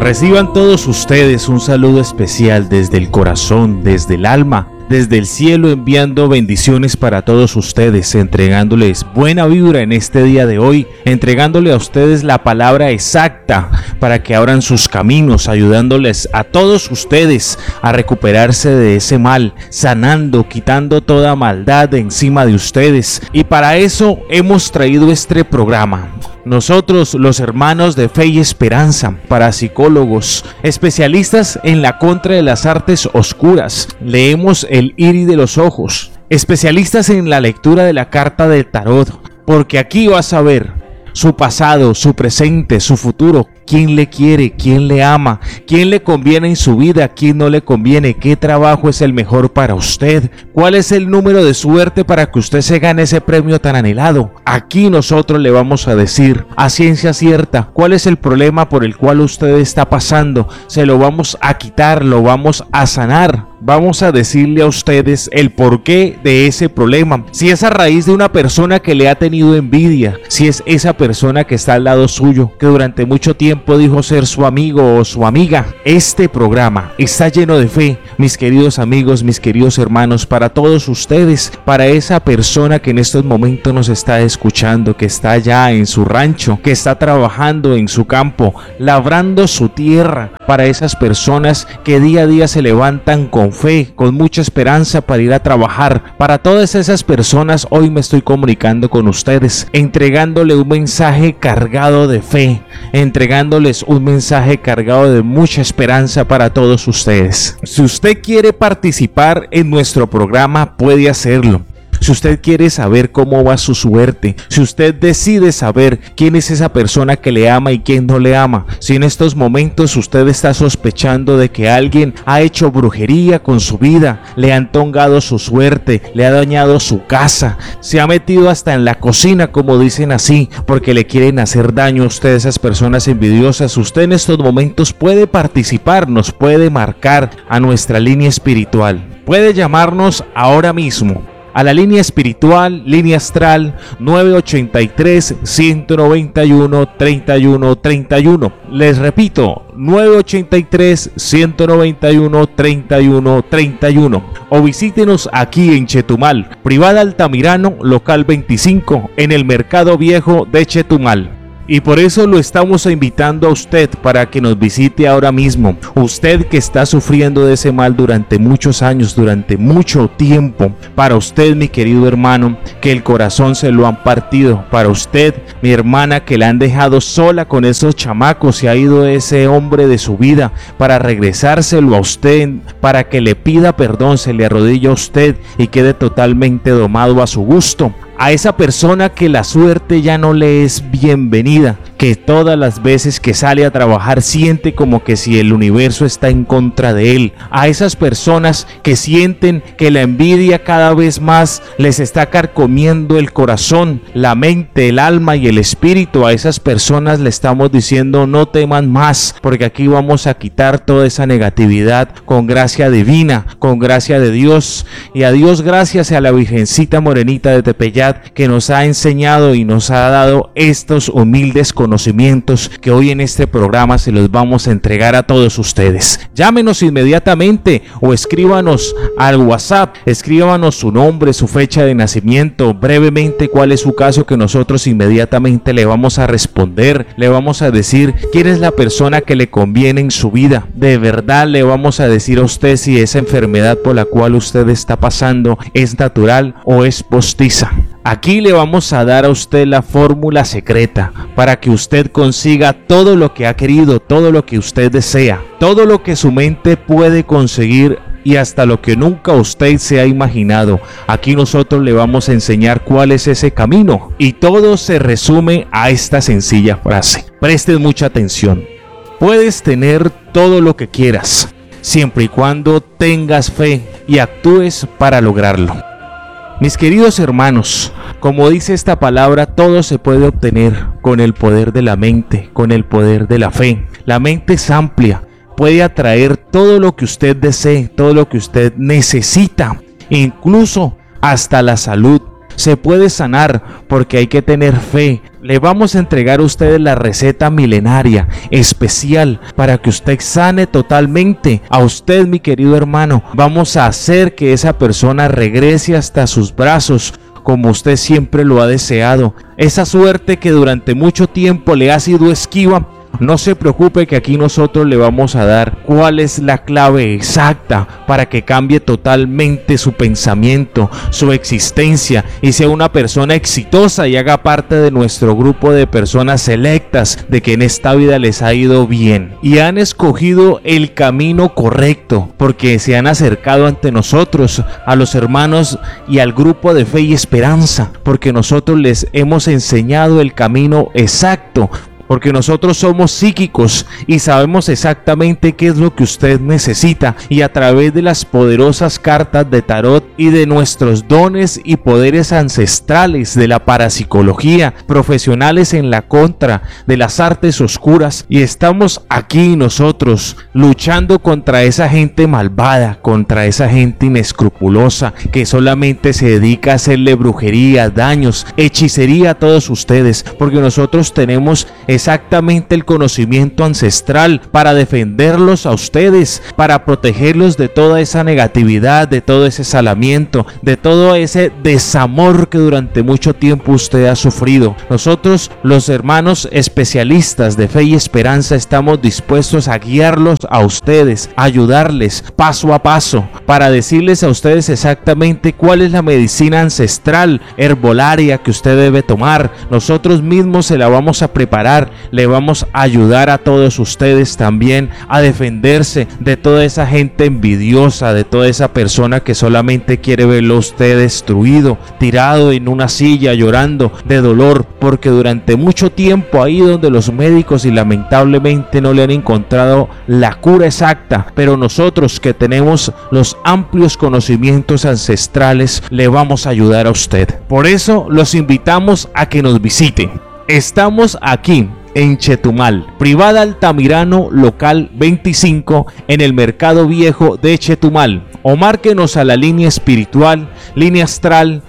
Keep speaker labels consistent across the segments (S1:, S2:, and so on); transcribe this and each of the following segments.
S1: Reciban todos ustedes un saludo especial desde el corazón, desde el alma, desde el cielo, enviando bendiciones para todos ustedes, entregándoles buena vibra en este día de hoy, entregándole a ustedes la palabra exacta para que abran sus caminos, ayudándoles a todos ustedes a recuperarse de ese mal, sanando, quitando toda maldad de encima de ustedes. Y para eso hemos traído este programa. Nosotros, los hermanos de Fe y Esperanza, parapsicólogos, especialistas en la contra de las artes oscuras, leemos el iris de los ojos, especialistas en la lectura de la carta del tarot, porque aquí vas a ver su pasado, su presente, su futuro, quién le quiere, quién le ama, quién le conviene en su vida, quién no le conviene, qué trabajo es el mejor para usted, cuál es el número de suerte para que usted se gane ese premio tan anhelado. Aquí nosotros le vamos a decir a ciencia cierta cuál es el problema por el cual usted está pasando, se lo vamos a quitar, lo vamos a sanar. Vamos a decirle a ustedes el porqué de ese problema. Si es a raíz de una persona que le ha tenido envidia, si es esa persona que está al lado suyo, que durante mucho tiempo dijo ser su amigo o su amiga. Este programa está lleno de fe, mis queridos amigos, mis queridos hermanos, para todos ustedes, para esa persona que en estos momentos nos está escuchando, que está allá en su rancho, que está trabajando en su campo, labrando su tierra, para esas personas que día a día se levantan con fe, con mucha esperanza para ir a trabajar. Para todas esas personas hoy me estoy comunicando con ustedes, entregándole un mensaje cargado de fe, entregándoles un mensaje cargado de mucha esperanza para todos ustedes. Si usted quiere participar en nuestro programa, puede hacerlo. Si usted quiere saber cómo va su suerte, si usted decide saber quién es esa persona que le ama y quién no le ama, si en estos momentos usted está sospechando de que alguien ha hecho brujería con su vida, le han tongado su suerte, le ha dañado su casa, se ha metido hasta en la cocina, como dicen así, porque le quieren hacer daño a usted, esas personas envidiosas, usted en estos momentos puede participar, nos puede marcar a nuestra línea espiritual, puede llamarnos ahora mismo a la línea espiritual, línea astral 983-191-3131. Les repito, 983-191-3131. O visítenos aquí en Chetumal, Privada Altamirano, local 25, en el Mercado Viejo de Chetumal. Y por eso lo estamos invitando a usted para que nos visite ahora mismo. Usted que está sufriendo de ese mal durante muchos años, durante mucho tiempo. Para usted, mi querido hermano, que el corazón se lo han partido. Para usted, mi hermana, que la han dejado sola con esos chamacos. Se ha ido ese hombre de su vida para regresárselo a usted, para que le pida perdón, se le arrodille a usted y quede totalmente domado a su gusto. A esa persona que la suerte ya no le es bienvenida, que todas las veces que sale a trabajar siente como que si el universo está en contra de él. A esas personas que sienten que la envidia cada vez más les está carcomiendo el corazón, la mente, el alma y el espíritu. A esas personas le estamos diciendo no teman más, porque aquí vamos a quitar toda esa negatividad con gracia divina, con gracia de Dios. Y a Dios gracias, y a la Virgencita Morenita de Tepeyat, que nos ha enseñado y nos ha dado estos humildes conocimientos que hoy en este programa se los vamos a entregar a todos ustedes. Llámenos inmediatamente o escríbanos al WhatsApp, escríbanos su nombre, su fecha de nacimiento, brevemente cuál es su caso, que nosotros inmediatamente le vamos a responder, le vamos a decir quién es la persona que le conviene en su vida. De verdad le vamos a decir a usted si esa enfermedad por la cual usted está pasando es natural o es postiza. Aquí le vamos a dar a usted la fórmula secreta para que usted consiga todo lo que ha querido, todo lo que usted desea, todo lo que su mente puede conseguir y hasta lo que nunca usted se ha imaginado. Aquí nosotros le vamos a enseñar cuál es ese camino y todo se resume a esta sencilla frase. Presten mucha atención. Puedes tener todo lo que quieras, siempre y cuando tengas fe y actúes para lograrlo. Mis queridos hermanos, como dice esta palabra, todo se puede obtener con el poder de la mente, con el poder de la fe. La mente es amplia, puede atraer todo lo que usted desee, todo lo que usted necesita, incluso hasta la salud. se puede sanar porque hay que tener fe. Le vamos a entregar a ustedes la receta milenaria, especial, para que usted sane totalmente. A usted, mi querido hermano, vamos a hacer que esa persona regrese hasta sus brazos, como usted siempre lo ha deseado. Esa suerte que durante mucho tiempo le ha sido esquiva, no se preocupe que aquí nosotros le vamos a dar cuál es la clave exacta para que cambie totalmente su pensamiento, su existencia y sea una persona exitosa y haga parte de nuestro grupo de personas selectas de que en esta vida les ha ido bien y han escogido el camino correcto porque se han acercado ante nosotros, a los hermanos y al grupo de fe y esperanza, porque nosotros les hemos enseñado el camino exacto. Porque nosotros somos psíquicos y sabemos exactamente qué es lo que usted necesita, y a través de las poderosas cartas de tarot y de nuestros dones y poderes ancestrales de la parapsicología, profesionales en la contra de las artes oscuras, y estamos aquí nosotros luchando contra esa gente malvada, contra esa gente inescrupulosa que solamente se dedica a hacerle brujería, daños, hechicería a todos ustedes, porque nosotros tenemos exactamente el conocimiento ancestral para defenderlos a ustedes, para protegerlos de toda esa negatividad, de todo ese salamiento, de todo ese desamor que durante mucho tiempo usted ha sufrido. Nosotros, los hermanos especialistas de fe y esperanza, estamos dispuestos a guiarlos a ustedes, a ayudarles paso a paso, para decirles a ustedes exactamente cuál es la medicina ancestral, herbolaria que usted debe tomar. Nosotros mismos se la vamos a preparar. Le vamos a ayudar a todos ustedes también a defenderse de toda esa gente envidiosa, de toda esa persona que solamente quiere verlo a usted destruido, tirado en una silla llorando de dolor, porque durante mucho tiempo ahí donde los médicos y lamentablemente no le han encontrado la cura exacta, pero nosotros que tenemos los amplios conocimientos ancestrales le vamos a ayudar a usted. Por eso los invitamos a que nos visiten. Estamos aquí en Chetumal, Privada Altamirano, local 25, en el Mercado Viejo de Chetumal. O márquenos a la línea espiritual, línea astral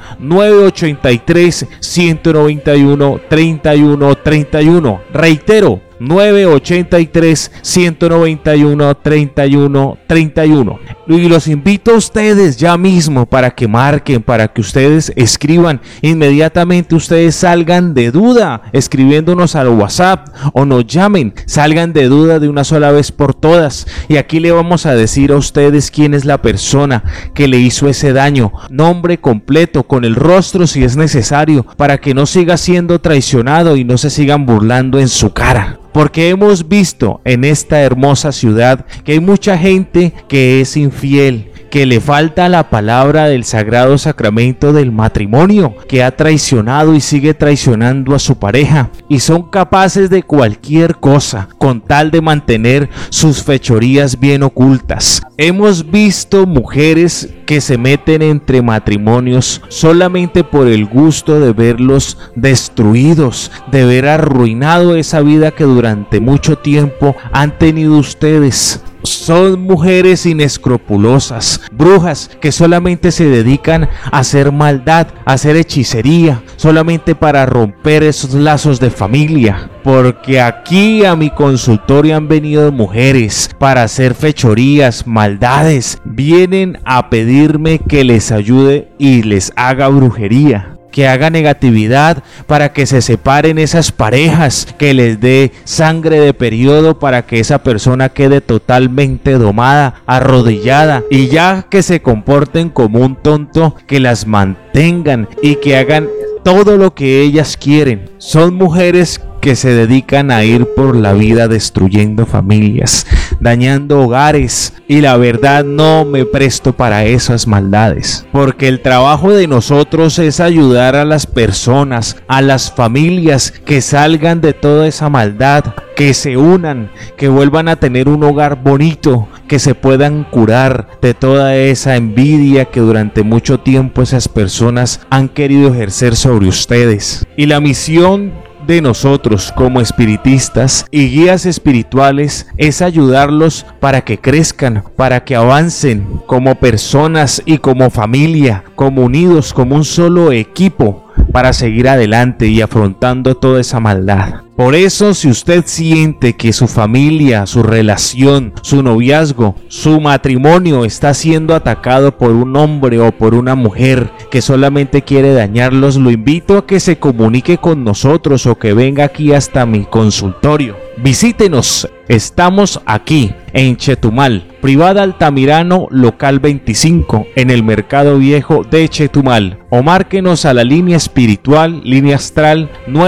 S1: 983-191-3131. Reitero, 983-191-3131. Y los invito a ustedes ya mismo para que marquen, para que ustedes escriban. Inmediatamente ustedes salgan de duda escribiéndonos al WhatsApp o nos llamen, salgan de duda de una sola vez por todas. Y aquí le vamos a decir a ustedes quién es la persona que le hizo ese daño, nombre completo, con el rostro si es necesario, para que no siga siendo traicionado y no se sigan burlando en su cara. Porque hemos visto en esta hermosa ciudad que hay mucha gente que es infiel, que le falta la palabra del sagrado sacramento del matrimonio, que ha traicionado y sigue traicionando a su pareja, y son capaces de cualquier cosa con tal de mantener sus fechorías bien ocultas. Hemos visto mujeres que se meten entre matrimonios solamente por el gusto de verlos destruidos, de ver arruinado esa vida que durante mucho tiempo han tenido ustedes. Son mujeres inescrupulosas, brujas que solamente se dedican a hacer maldad, a hacer hechicería, solamente para romper esos lazos de familia. Porque aquí a mi consultorio han venido mujeres para hacer fechorías, maldades. Vienen a pedirme que les ayude y les haga brujería, que haga negatividad para que se separen esas parejas, que les dé sangre de periodo para que esa persona quede totalmente domada, arrodillada, y ya que se comporten como un tonto, que las mantengan y que hagan todo lo que ellas quieren. Son mujeres que se dedican a ir por la vida destruyendo familias, dañando hogares, y la verdad no me presto para esas maldades, porque el trabajo de nosotros es ayudar a las personas, a las familias, que salgan de toda esa maldad, que se unan, que vuelvan a tener un hogar bonito, que se puedan curar de toda esa envidia que durante mucho tiempo esas personas han querido ejercer sobre ustedes. Y la misión de nosotros como espiritistas y guías espirituales es ayudarlos para que crezcan, para que avancen como personas y como familia, como unidos, como un solo equipo, para seguir adelante y afrontando toda esa maldad. Por eso, si usted siente que su familia, su relación, su noviazgo, su matrimonio está siendo atacado por un hombre o por una mujer que solamente quiere dañarlos, lo invito a que se comunique con nosotros o que venga aquí hasta mi consultorio. Visítenos, estamos aquí en Chetumal, Privada Altamirano, local 25, en el Mercado Viejo de Chetumal. O márquenos a la línea espiritual, línea astral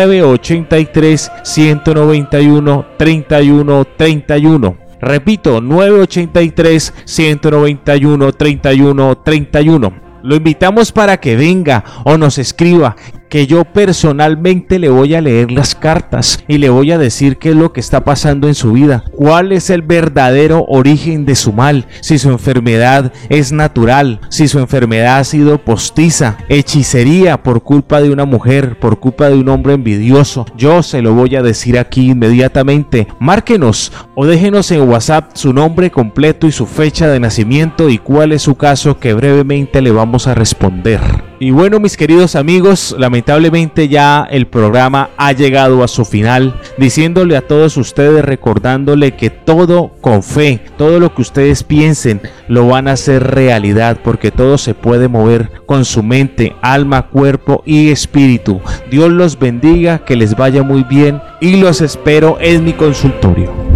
S1: 983-191-3131. Repito, 983-191-3131. Lo invitamos para que venga o nos escriba, que yo personalmente le voy a leer las cartas y le voy a decir qué es lo que está pasando en su vida, cuál es el verdadero origen de su mal, si su enfermedad es natural, si su enfermedad ha sido postiza, hechicería por culpa de una mujer, por culpa de un hombre envidioso. Yo se lo voy a decir aquí inmediatamente. Márquenos o déjenos en WhatsApp su nombre completo y su fecha de nacimiento y cuál es su caso, que brevemente le vamos a responder. Y bueno, mis queridos amigos, lamentablemente ya el programa ha llegado a su final, diciéndole a todos ustedes, recordándole que todo con fe, todo lo que ustedes piensen lo van a hacer realidad, porque todo se puede mover con su mente, alma, cuerpo y espíritu. Dios los bendiga, que les vaya muy bien y los espero en mi consultorio.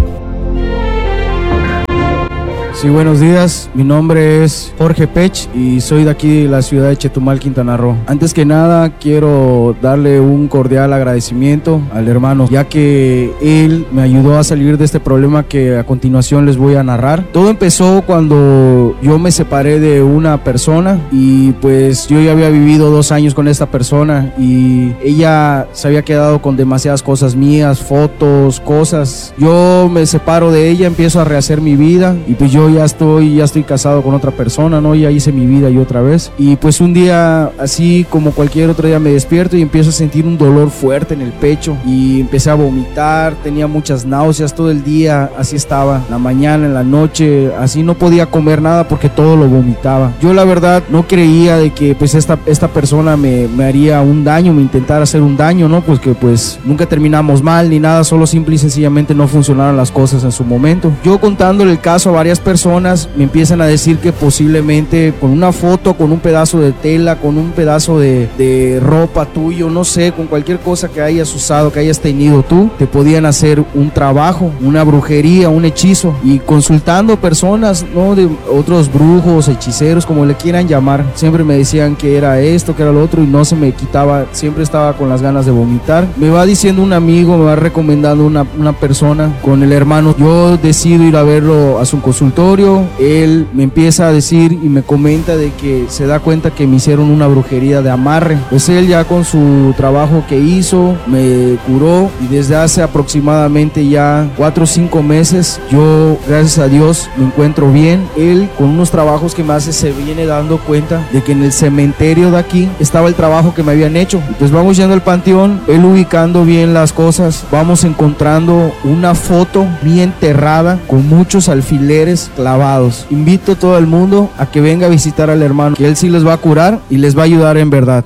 S2: Sí, buenos días. Mi nombre es Jorge Pech y soy de aquí de la ciudad de Chetumal, Quintana Roo. Antes que nada, quiero darle un cordial agradecimiento al hermano, ya que él me ayudó a salir de este problema que a continuación les voy a narrar. Todo empezó cuando yo me separé de una persona y pues yo ya había vivido 2 años con esta persona y ella se había quedado con demasiadas cosas mías, fotos, cosas. Yo me separo de ella, empiezo a rehacer mi vida y pues yo ya estoy casado con otra persona, ¿no? Ya hice mi vida yo otra vez. Y pues un día, así como cualquier otro día, me despierto y empiezo a sentir un dolor fuerte en el pecho y empecé a vomitar, tenía muchas náuseas todo el día, así estaba, en la mañana, en la noche, así no podía comer nada porque todo lo vomitaba. Yo la verdad no creía de que pues esta persona me haría un daño, me intentara hacer un daño, ¿no? Pues que pues nunca terminamos mal ni nada, solo simple y sencillamente no funcionaron las cosas en su momento. Yo contándole el caso a varias personas, me empiezan a decir que posiblemente con una foto, con un pedazo de tela, con un pedazo de ropa tuyo, no sé, con cualquier cosa que hayas usado, que hayas tenido tú, te podían hacer un trabajo, una brujería, un hechizo. Y consultando personas, ¿no? De otros brujos, hechiceros, como le quieran llamar, siempre me decían que era esto, que era lo otro y no se me quitaba, siempre estaba con las ganas de vomitar. Me va diciendo un amigo, me va recomendando una persona con el hermano. Yo decido ir a verlo a su consultorio. Él me empieza a decir y me comenta de que se da cuenta que me hicieron una brujería de amarre. Pues él ya con su trabajo que hizo me curó y desde hace aproximadamente ya 4 o 5 meses yo, gracias a Dios, me encuentro bien. Él con unos trabajos que me hace se viene dando cuenta de que en el cementerio de aquí estaba el trabajo que me habían hecho. Y pues vamos yendo al panteón, él ubicando bien las cosas, vamos encontrando una foto bien enterrada con muchos alfileres clavados. Invito a todo el mundo a que venga a visitar al hermano, que él sí les va a curar y les va a ayudar en verdad.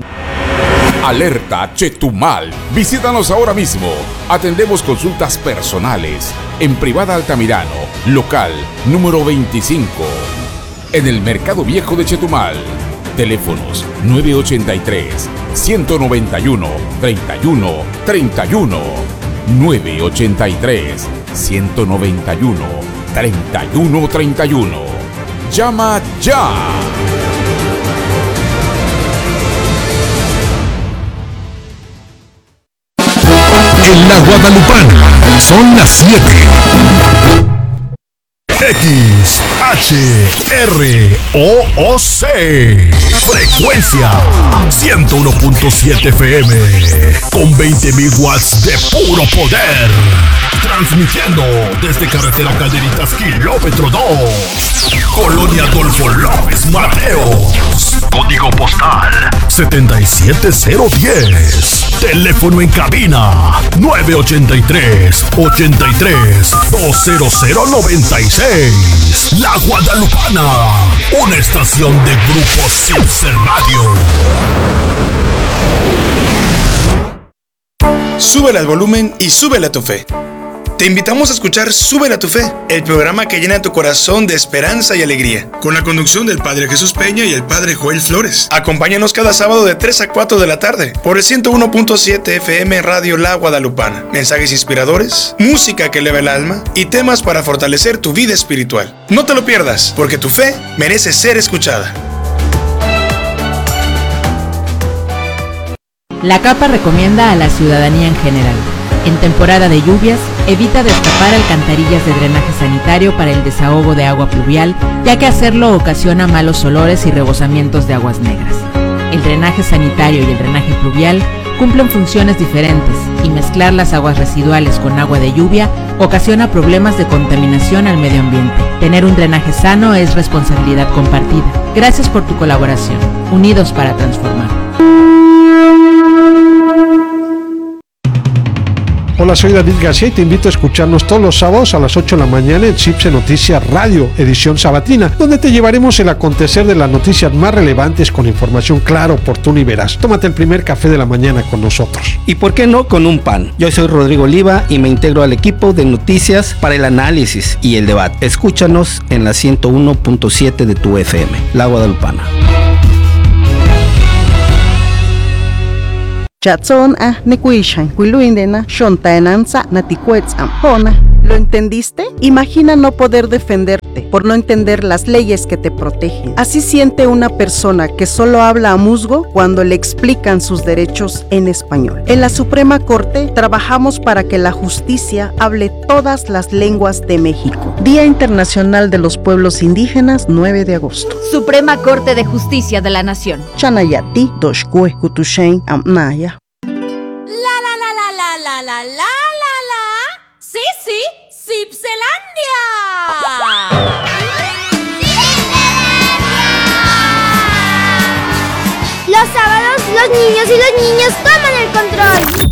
S3: Alerta Chetumal. Visítanos ahora mismo. Atendemos consultas personales en Privada Altamirano, local número 25, en el Mercado Viejo de Chetumal. Teléfonos 983-191-3131, 983-191-3131. Llama ya.
S4: En la Guadalupana son las 7. XHROOC. Frecuencia 101.7 FM. Con 20.000 watts de puro poder. Transmitiendo desde Carretera Calderitas, kilómetro 2. Colonia Adolfo López Mateos. Código postal 77010. Teléfono en cabina 983-83-20096. La Guadalupana, una estación de Grupo Silver Radio.
S5: Súbele al volumen y súbele a tu fe. Te invitamos a escuchar Súbele a tu fe, el programa que llena tu corazón de esperanza y alegría, con la conducción del Padre Jesús Peña y el Padre Joel Flores. Acompáñanos cada sábado de 3 a 4 de la tarde por el 101.7 FM Radio La Guadalupana. Mensajes inspiradores, música que eleva el alma y temas para fortalecer tu vida espiritual. No te lo pierdas, porque tu fe merece ser escuchada.
S6: La CAPA recomienda a la ciudadanía en general: en temporada de lluvias, evita destapar alcantarillas de drenaje sanitario para el desahogo de agua pluvial, ya que hacerlo ocasiona malos olores y rebosamientos de aguas negras. El drenaje sanitario y el drenaje pluvial cumplen funciones diferentes, y mezclar las aguas residuales con agua de lluvia ocasiona problemas de contaminación al medio ambiente. Tener un drenaje sano es responsabilidad compartida. Gracias por tu colaboración. Unidos para transformar.
S7: Hola, soy David García y te invito a escucharnos todos los sábados a las 8 de la mañana en CIPSE Noticias Radio, edición sabatina, donde te llevaremos el acontecer de las noticias más relevantes con información clara, oportuna y veraz. Tómate el primer café de la mañana con nosotros.
S8: ¿Y por qué no con un pan? Yo soy Rodrigo Oliva y me integro al equipo de noticias para el análisis y el debate. Escúchanos en la 101.7 de tu FM, La Guadalupana.
S9: Chatson nekuishan kuiluindena shontaenanza naticuetz ampona. ¿Lo entendiste? Imagina no poder defenderte por no entender las leyes que te protegen. Así siente una persona que solo habla a musgo cuando le explican sus derechos en español. En la Suprema Corte trabajamos para que la justicia hable todas las lenguas de México. Día Internacional de los Pueblos Indígenas, 9 de agosto.
S10: Suprema Corte de Justicia de la Nación.
S9: Chanayati doshkue kutushen amnaya.
S10: La. Sí, Cipselandia.
S11: Los sábados, los niños y las niñas toman el control.